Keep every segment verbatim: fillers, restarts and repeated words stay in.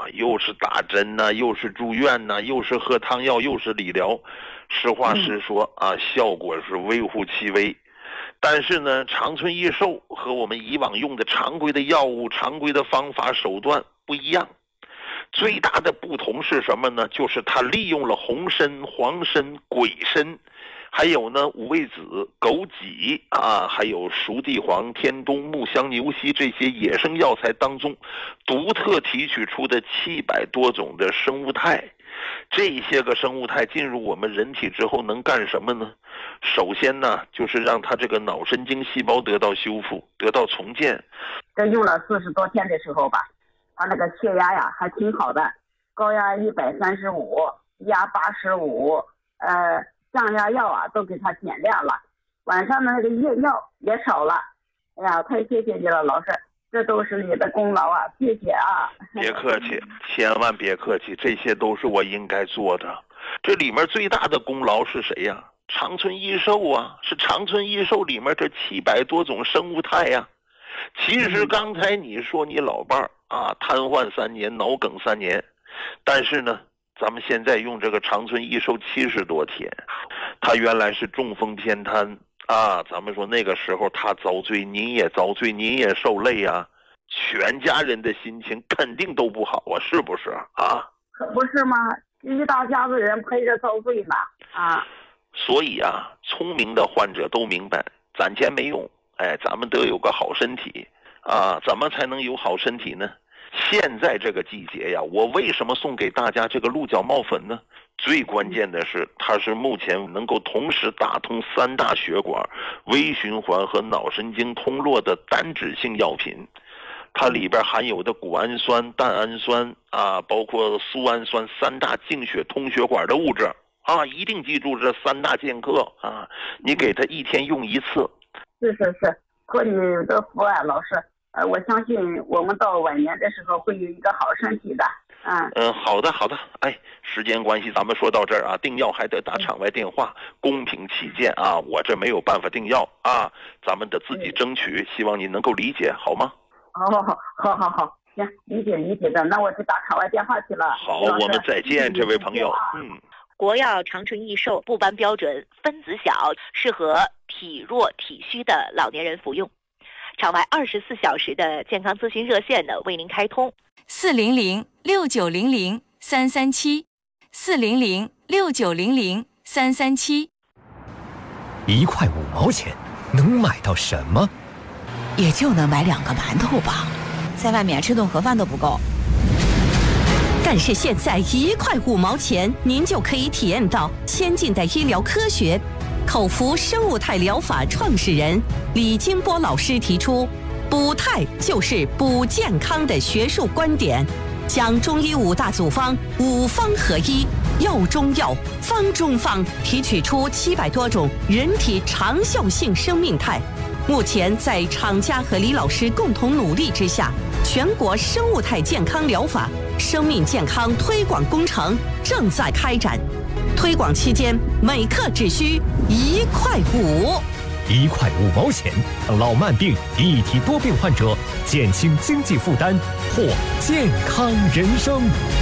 又是打针呐、啊，又是住院呐、啊，又是喝汤药，又是理疗。实话实说啊，效果是微乎其微。但是呢，长春益寿和我们以往用的常规的药物、常规的方法手段不一样。最大的不同是什么呢？就是它利用了红参、黄参、鬼参，还有呢五味子、枸杞啊，还有熟地黄、天冬、木香、牛膝这些野生药材当中，独特提取出的七百多种的生物肽。这些个生物肽进入我们人体之后能干什么呢？首先呢，就是让它这个脑神经细胞得到修复，得到重建。 这用了四十多天的时候吧，他那个血压呀还挺好的，高压一百三十五，压八十五，呃，降压药啊都给他减量了，晚上那个夜药也少了。哎呀，太谢谢你了，老师。这都是你的功劳啊，谢谢啊！ 别客气，千万别客气，这些都是我应该做的。这里面最大的功劳是谁呀？长春益寿啊，是长春益寿里面这七百多种生物肽呀。其实刚才你说你老伴儿啊，瘫痪三年，脑梗三年，但是呢，咱们现在用这个长春益寿七十多天，他原来是中风偏瘫。啊，咱们说那个时候他遭罪，您也遭罪，您也受累啊，全家人的心情肯定都不好啊，是不是啊？ 可不是吗？一大家子人陪着遭罪呢啊！ 所以啊，聪明的患者都明白，攒钱没用，哎，咱们得有个好身体啊，怎么才能有好身体呢？现在这个季节呀，我为什么送给大家这个鹿角帽粉呢？最关键的是，它是目前能够同时打通三大血管、微循环和脑神经通络的单指性药品。它里边含有的谷氨酸、蛋氨酸啊，包括苏氨酸三大净血通血管的物质啊，一定记住这三大剑客啊！你给它一天用一次。 是是是，托你的福啊，老师。呃，我相信我们到晚年的时候会有一个好身体的。嗯嗯，好的好的。哎，时间关系，咱们说到这儿啊，订药还得打场外电话，公平起见啊，我这没有办法订药啊，咱们得自己争取，希望你能够理解，好吗？ 好好好好好好，行，理解理解的，那我去打场外电话去了。 好，我们再见，这位朋友。嗯， 国药长春益寿不斑标准，分子小，适合体弱体虚的老年人服用。场外二十四小时的健康咨询热线呢，为您开通四零零六九零零三三七，四零零六九零零三三七。 一块五毛钱能买到什么？ 也就能买两个馒头吧，在外面吃顿盒饭都不够。 但是现在一块五毛钱，您就可以体验到先进的医疗科学。口服生物肽疗法创始人李金波老师提出，补肽就是补健康的学术观点，将中医五大组方五方合一，药中药，方中方，提取出七百多种人体长效性生命肽。目前在厂家和李老师共同努力之下，全国生物肽健康疗法生命健康推广工程正在开展。推广期间，每克只需一块五， 一块五毛钱，让老慢病、一体多病患者减轻经济负担，获健康人生。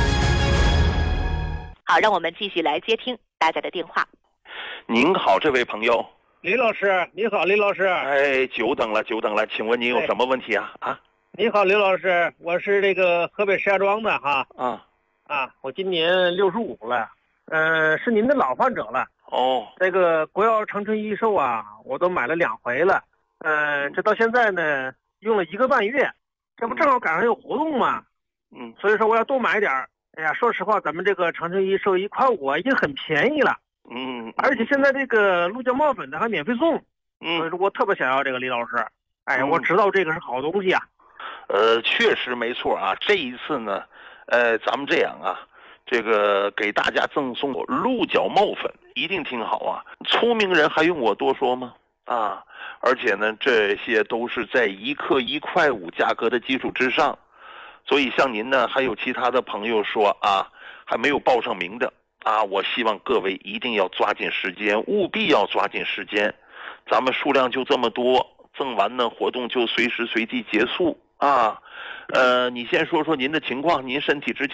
好，让我们继续来接听大家的电话。 您好，这位朋友。 李老师，你好，李老师。 哎，久等了，久等了，请问您有什么问题啊？啊， 你好，刘老师，我是这个河北石家庄的哈。 啊啊，我今年六十五了。嗯、呃，是您的老患者了哦。 这个国药长春益寿啊，我都买了两回了。嗯、呃，这到现在呢，用了一个半月，这不正好赶上有活动吗？ 嗯， 所以说我要多买点儿。哎呀，说实话，咱们这个长春益寿一块五已经很便宜了。 嗯， 而且现在这个鹿角帽粉的还免费送。 嗯， 所以说我特别想要这个李老师。哎呀，嗯、我知道这个是好东西啊。 呃，确实没错啊。这一次呢，呃，咱们这样啊。这个给大家赠送鹿角帽粉，一定听好啊！聪明人还用我多说吗？啊，而且呢，这些都是在一克一块五价格的基础之上，所以像您呢，还有其他的朋友说啊，还没有报上名的啊，我希望各位一定要抓紧时间，务必要抓紧时间，咱们数量就这么多，赠完呢，活动就随时随地结束啊。呃，你先说说您的情况，您身体之前